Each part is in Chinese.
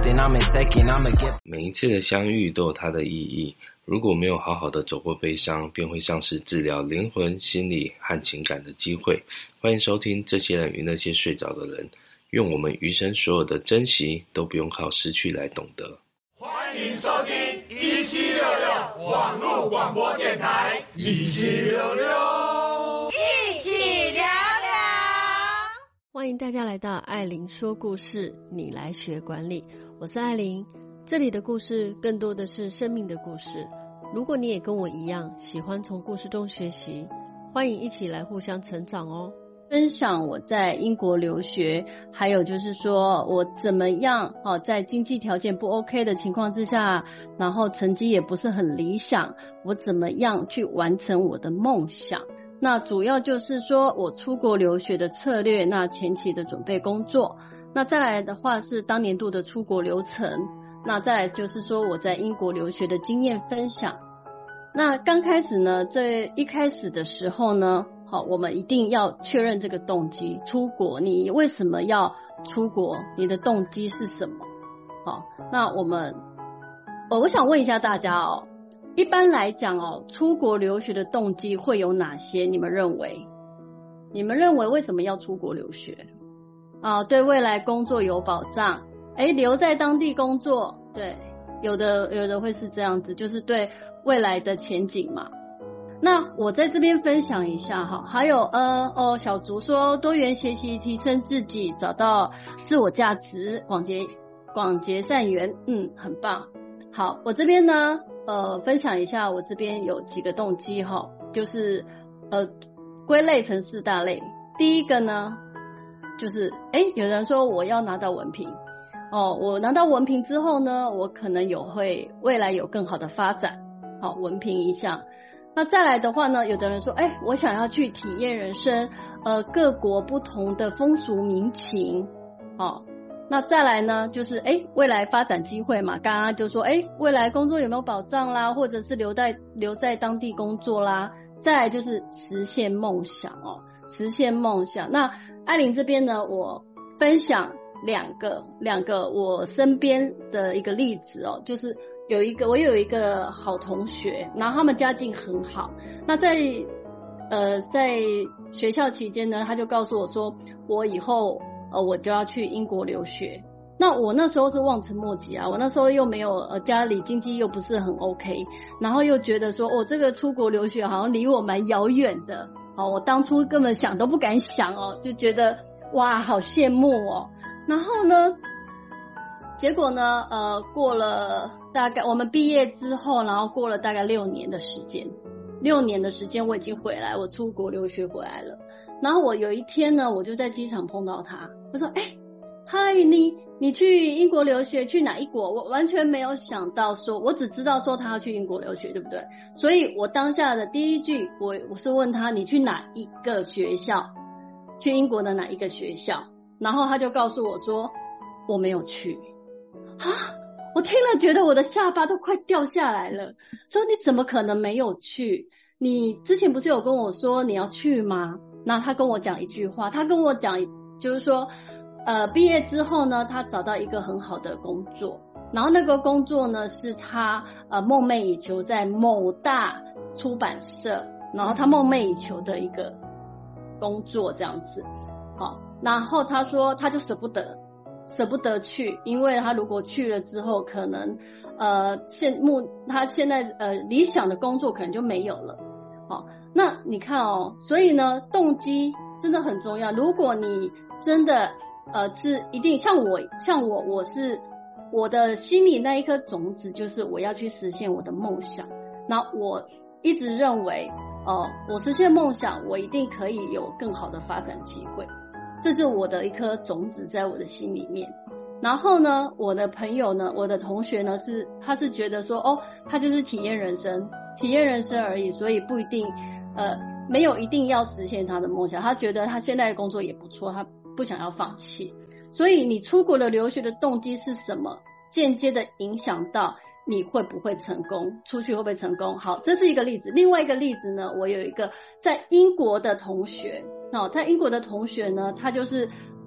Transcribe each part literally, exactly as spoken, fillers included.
insisting I'm in taking, I'ma get。 每一次的相遇都有它的意义，如果没有好好的走过悲伤，便会丧失治疗灵魂、心理和情感的机会。欢迎收听这些人与那些睡着的人，愿我们余生所有的珍惜都不用靠失去来懂得。 欢迎收听一七六六网络广播电台，一七六六一起聊聊。 欢迎大家来到艾琳说故事，你来学管理，我是艾琳。这里的故事更多的是生命的故事，如果你也跟我一样喜欢从故事中学习，欢迎一起来互相成长哦。分享我在英国留学，还有就是说我怎么样、哦、在经济条件不 OK 的情况之下，然后成绩也不是很理想，我怎么样去完成我的梦想。那主要就是说我出国留学的策略，那前期的准备工作，那再来的话是当年度的出国流程，那再来就是说我在英国留学的经验分享。那刚开始呢，这一开始的时候呢，好，我们一定要确认这个动机，出国你为什么要出国，你的动机是什么。好，那我们我我想问一下大家哦，一般来讲哦，出国留学的动机会有哪些？你们认为你们认为为什么要出国留学啊？对未来工作有保障，诶，留在当地工作，对，有的有的会是这样子，就是对未来的前景嘛。那我在这边分享一下哈，还有呃哦，小竹说多元学习提升自己，找到自我价值，广结广结善缘，嗯，很棒。好，我这边呢呃分享一下，我这边有几个动机哈，就是呃归类成四大类。第一个呢就是诶有人说我要拿到文凭哦，我拿到文凭之后呢，我可能有会未来有更好的发展，好，文凭一项。那再来的话呢，有的人说，哎，我想要去体验人生，呃，各国不同的风俗民情，好，那再来呢，就是哎，未来发展机会嘛，刚刚就说，哎，未来工作有没有保障啦，或者是留在留在当地工作啦，再来就是实现梦想哦，实现梦想。那艾琳这边呢，我分享两个两个我身边的一个例子哦，就是有一个我有一个好同学，然后他们家境很好，那在呃在学校期间呢，他就告诉我说，我以后呃我就要去英国留学。那我那时候是望尘莫及啊，我那时候又没有呃家里经济又不是很 OK， 然后又觉得说哦这个出国留学好像离我蛮遥远的，哦我当初根本想都不敢想哦，就觉得哇好羡慕哦。然后呢结果呢呃过了大概我们毕业之后，然后过了大概六年的时间六年的时间我已经回来，我出国留学回来了。然后我有一天呢，我就在机场碰到他，我说哎嗨，你你去英国留学，去哪一国？我完全没有想到说，我只知道说他要去英国留学，对不对？所以我当下的第一句我我是问他，你去哪一个学校？去英国的哪一个学校？然后他就告诉我说我没有去。啊，我听了觉得我的下巴都快掉下来了，说你怎么可能没有去？你之前不是有跟我说你要去吗？那他跟我讲一句话，他跟我讲就是说呃，毕业之后呢，他找到一个很好的工作，然后那个工作呢是他呃梦寐以求在某大出版社，然后他梦寐以求的一个工作这样子。好，然后他说他就舍不得舍不得去，因为他如果去了之后，可能呃现目他现在呃理想的工作可能就没有了。好，那你看哦，所以呢，动机真的很重要。如果你真的呃是一定像我像我我是我的心里那一颗种子，就是我要去实现我的梦想。那我一直认为哦、呃，我实现梦想，我一定可以有更好的发展机会。这是我的一颗种子在我的心里面。然后呢，我的朋友呢，我的同学呢，是他是觉得说，哦，他就是体验人生，体验人生而已，所以不一定，呃，没有一定要实现他的梦想。他觉得他现在的工作也不错，他不想要放弃。所以你出国的留学的动机是什么，间接的影响到你会不会成功，出去会不会成功。好，这是一个例子。另外一个例子呢，我有一个在英国的同学。哦，在英国的同学呢，他就是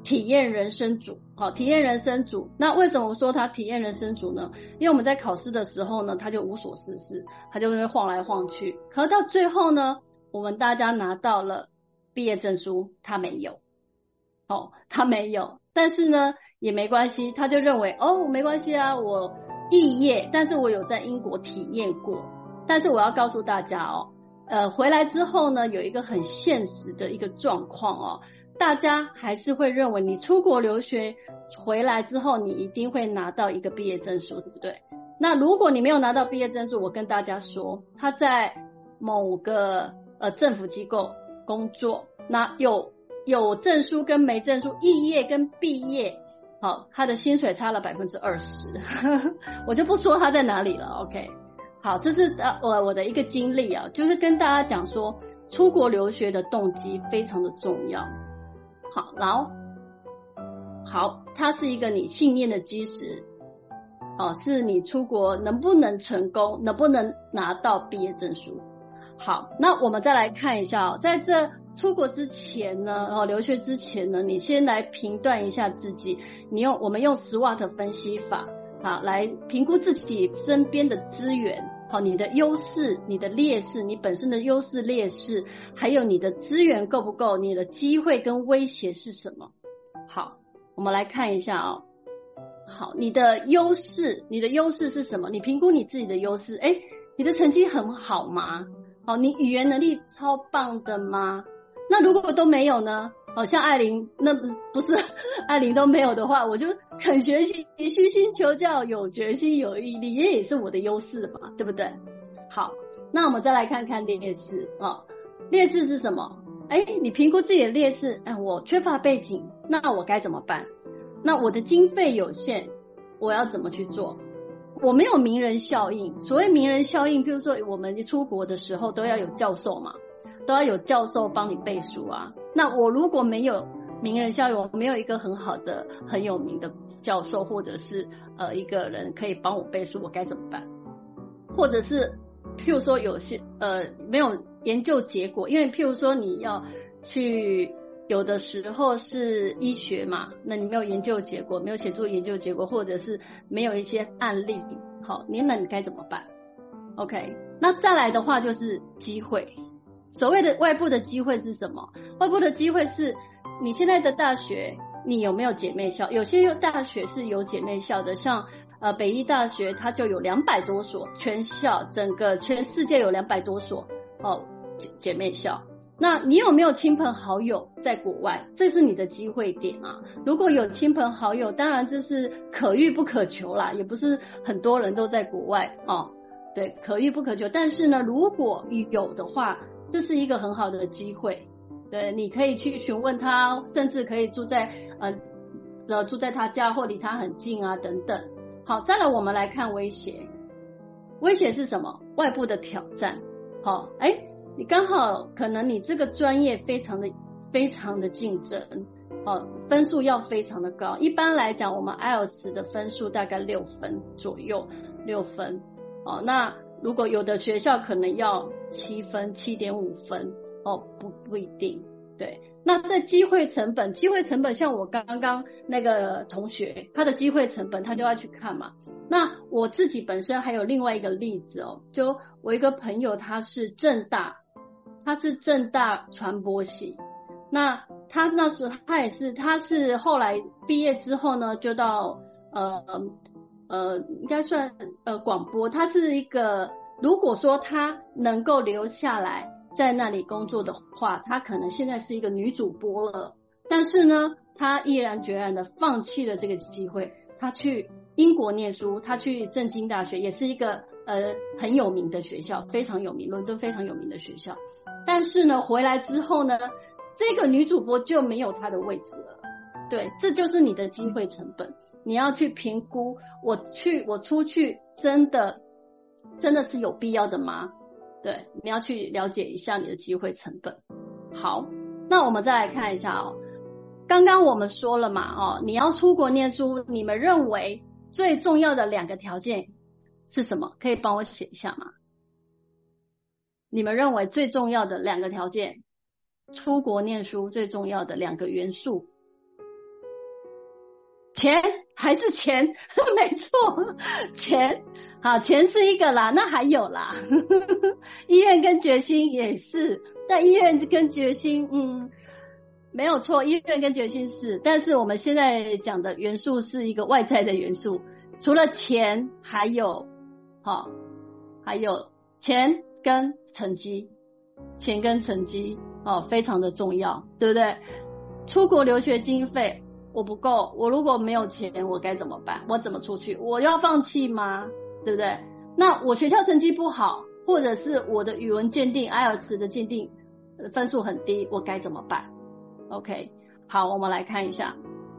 体验人生组，好，体验人生组。那为什么说他体验人生组呢？因为我们在考试的时候呢，他就无所事事，他就会晃来晃去。可是到最后呢，我们大家拿到了毕业证书，他没有，哦，他没有。但是呢，也没关系，他就认为哦，没关系啊，我肄业，但是我有在英国体验过。但是我要告诉大家哦，呃，回来之后呢，有一个很现实的一个状况哦。大家还是会认为你出国留学回来之后，你一定会拿到一个毕业证书，对不对？那如果你没有拿到毕业证书，我跟大家说，他在某个呃政府机构工作，那有有证书跟没证书，肄业跟毕业，好，他的薪水差了百分之二十，我就不说他在哪里了 ，OK？ 好，这是呃我我的一个经历啊，就是跟大家讲说，出国留学的动机非常的重要。好，然后好，它是一个你信念的基石，哦，是你出国能不能成功，能不能拿到毕业证书。好，那我们再来看一下哦，在这出国之前呢，哦，留学之前呢，你先来评断一下自己，你用我们用 SWOT 分析法，好，来评估自己身边的资源。好，你的优势，你的劣势，你本身的优势劣势，还有你的资源够不够，你的机会跟威胁是什么。好，我们来看一下哦。好，你的优势，你的优势是什么？你评估你自己的优势，诶，你的成绩很好吗？好，你语言能力超棒的吗？那如果都没有呢？好，像艾琳，那不是艾琳都没有的话，我就肯学习，虚心求教，有决心有毅力，也也是我的优势嘛，对不对？好，那我们再来看看劣势啊、哦，劣势是什么？哎，你评估自己的劣势，哎，我缺乏背景，那我该怎么办？那我的经费有限，我要怎么去做？我没有名人效应，所谓名人效应，譬如说我们出国的时候都要有教授嘛，都要有教授帮你背书啊。那我如果没有名人效应，我没有一个很好的很有名的教授，或者是呃一个人可以帮我背书，我该怎么办？或者是譬如说有些呃没有研究结果，因为譬如说你要去有的时候是医学嘛，那你没有研究结果，没有写作研究结果，或者是没有一些案例，好，你那你该怎么办 ？OK， 那再来的话就是机会。所谓的外部的机会是什么？外部的机会是你现在的大学，你有没有姐妹校？有些大学是有姐妹校的，像呃北医大学，它就有两百多所，全校整个全世界有两百多所哦姐姐妹校。那你有没有亲朋好友在国外？这是你的机会点啊！如果有亲朋好友，当然这是可遇不可求啦，也不是很多人都在国外哦。对，可遇不可求。但是呢，如果有的话，这是一个很好的机会。对，你可以去询问他，甚至可以住在呃呃住在他家或离他很近啊等等。好，再来我们来看威胁。威胁是什么？外部的挑战。好，哎，你刚好可能你这个专业非常的非常的竞争，哦，分数要非常的高。一般来讲，我们 I E L T S 的分数大概六分左右，六分。哦，那如果有的学校可能要七分、七点五分，哦，不不一定。对，那在机会成本，机会成本像我刚刚那个同学，他的机会成本他就要去看嘛。那我自己本身还有另外一个例子哦，就我一个朋友他是政大，他是政大传播系，那他那时候他也是，他是后来毕业之后呢，就到呃呃应该算呃广播，他是一个，如果说他能够留下来在那里工作的话，他可能现在是一个女主播了，但是呢，他毅然决然的放弃了这个机会，他去英国念书，他去政经大学，也是一个呃很有名的学校，非常有名，伦敦非常有名的学校。但是呢，回来之后呢，这个女主播就没有她的位置了。对，这就是你的机会成本，你要去评估，我去我出去真的真的是有必要的吗？对，你要去了解一下你的机会成本。好，那我们再来看一下哦。刚刚我们说了嘛，哦，你要出国念书，你们认为最重要的两个条件是什么？可以帮我写一下吗？你们认为最重要的两个条件，出国念书最重要的两个元素。 钱还是钱，没错，钱，好，钱是一个啦，那还有啦，意愿跟决心也是，但意愿跟决心，嗯，没有错，意愿跟决心是，但是我们现在讲的元素是一个外在的元素，除了钱，还有，好，还有钱跟成绩，钱跟成绩，哦，非常的重要，对不对？出国留学经费我不够，我如果没有钱，我该怎么办？我怎么出去？我要放弃吗？对不对？那我学校成绩不好，或者是我的语文鉴定 I E L T S 的鉴定分数很低，我该怎么办？ OK， 好，我们来看一下。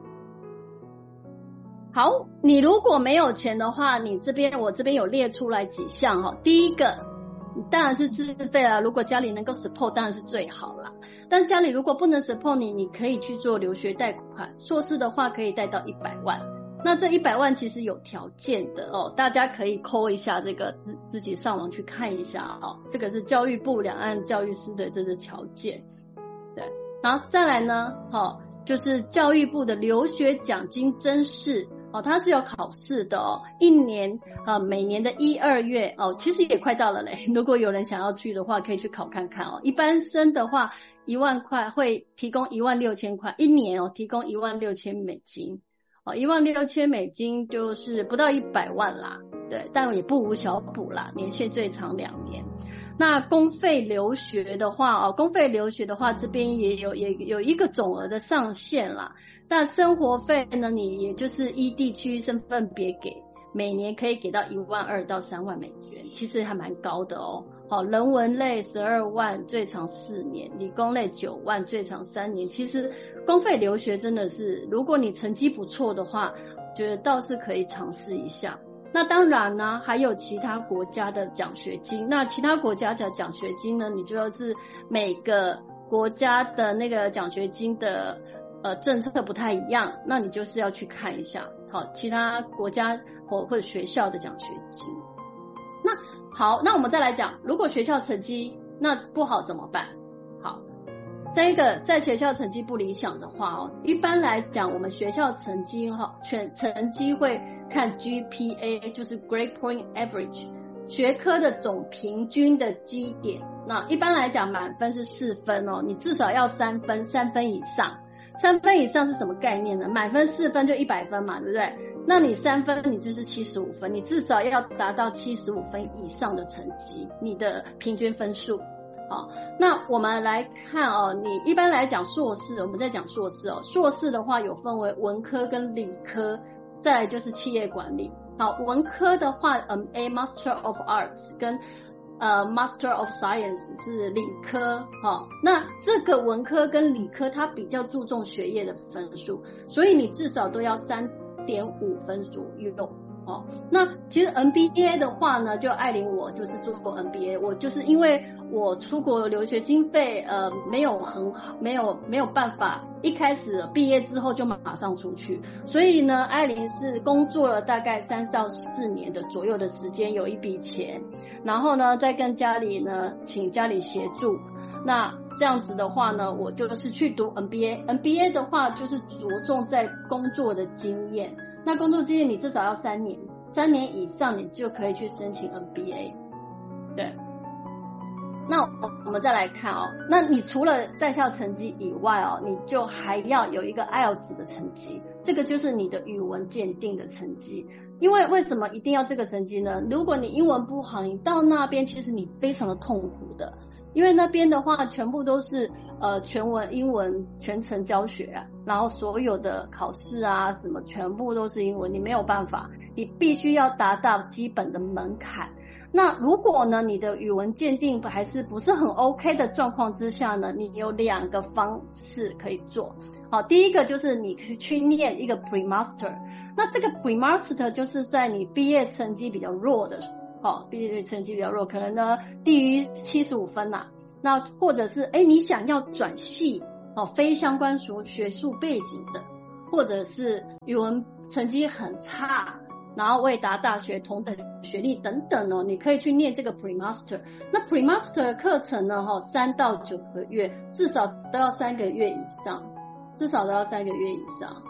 好，你如果没有钱的话，你这边我这边有列出来几项哈。第一个当然是自费啦，如果家里能够 support 当然是最好啦，但是家里如果不能 support 你，你可以去做留学贷款，硕士的话可以贷到一百万，那这一百万其实有条件的哦，大家可以抠一下这个自自己上网去看一下哦，这个是教育部两岸教育司的这个条件，对，然后再来呢，哦，就是教育部的留学奖金甄试。哦，它是有考试的哦，一年呃每年的一二月哦，其实也快到了嘞。如果有人想要去的话，可以去考看看哦。一般生的话，一万块会提供一万六千块，一年哦提供一万六千美金哦，一万六千美金就是不到一百万啦，对，但也不无小补啦，年限最长两年。那公费留学的话哦，公费留学的话，这边也有也有一个总额的上限啦。那生活费呢，你也就是依地区身份别给，每年可以给到一万二到三万美元，其实还蛮高的哦。好，人文类十二万，最长四年；理工类九万，最长三年。其实公费留学真的是，如果你成绩不错的话，觉得倒是可以尝试一下。那当然呢，还有其他国家的奖学金。那其他国家的奖学金呢，你就是每个国家的那个奖学金的呃政策不太一样，那你就是要去看一下，好，其他国家或或者学校的奖学金。那好，那我们再来讲，如果学校成绩那不好怎么办？好，这个在学校成绩不理想的话哦，一般来讲，我们学校成绩哈，选成绩会看 G P A， 就是 Grade Point Average， 学科的总平均的基点。那一般来讲，满分是四分哦，你至少要三分，三分以上。三分以上是什么概念呢？满分四分就一百分嘛，对不对？那你三分你就是七十五分，你至少要达到七十五分以上的成绩，你的平均分数。好，那我们来看哦，你一般来讲硕士，我们在讲硕士哦，硕士的话有分为文科跟理科，再来就是企业管理。好，文科的话，嗯 ，A Master of Arts 跟呃 Master of Science 是理科，哦，那这个文科跟理科它比较注重学业的分数，所以你至少都要 三点五分左右。哦，那其实 N B A 的话呢，就艾琳我就是做过 N B A， 我就是因为我出国留学经费呃没有很好，没有没有办法，一开始毕业之后就马上出去，所以呢，艾琳是工作了大概三到四年的左右的时间，有一笔钱，然后呢，再跟家里呢请家里协助，那这样子的话呢，我就是去读 N B A，N B A 的话就是着重在工作的经验。那工作经验你至少要三年，三年以上你就可以去申请 N B A。对，那我们再来看哦，那你除了在校成绩以外哦，你就还要有一个 I E L T S 的成绩，这个就是你的语文鉴定的成绩。因为为什么一定要这个成绩呢？如果你英文不好，你到那边其实你非常的痛苦的。因为那边的话全部都是呃全文英文全程教学啊，然后所有的考试啊什么全部都是英文，你没有办法，你必须要达到基本的门槛。那如果呢你的语文鉴定还是不是很 OK 的状况之下呢，你有两个方式可以做。好，第一个就是你去念一个 Pre-Master， 那这个 Pre-Master 就是在你毕业成绩比较弱的哦，毕业成绩比较弱，可能呢低于七十五分啦。那或者是哎，你想要转系哦，非相关学术背景的，或者是语文成绩很差，然后未达大学同等学历等等哦，你可以去念这个 Pre-Master。那 Pre-Master 的课程呢，哈，三到九个月，至少都要三个月以上，至少都要三个月以上。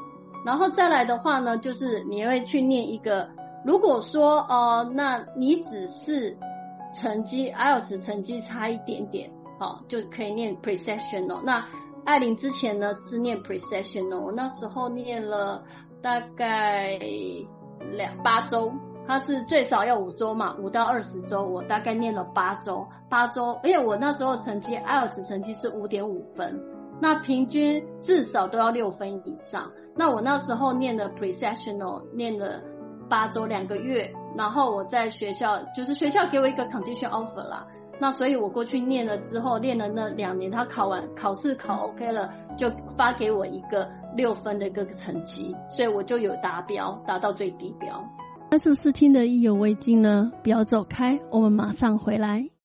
然后再来的话呢，就是你会去念一个，如果说呃，那你只是成绩 I E L T S 成绩差一点点，好，就可以念 Pre-Sessional。那艾琳之前呢是念 Pre-Sessional， 我那时候念了大概两八周，它是最少要五周嘛，五到二十周，我大概念了八周，八周，因为我那时候成绩 I E L T S 成绩是 五点五 分，那平均至少都要六分以上。那我那时候念了 Pre-Sessional， 念了八周两个月，然后我在学校就是学校给我一个 condition offer 啦，那所以我过去念了之后，念了那两年，他考完考试考 OK 了，就发给我一个六分的一个成绩，所以我就有达标，达到最低标。 那是不是听得意犹未尽呢？不要走开，我们马上回来。